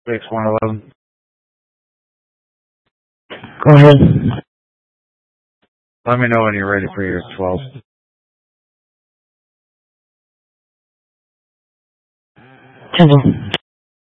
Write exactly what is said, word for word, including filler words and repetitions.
six one eleven. Go ahead. Let me know when you're ready for your twelve. Ten.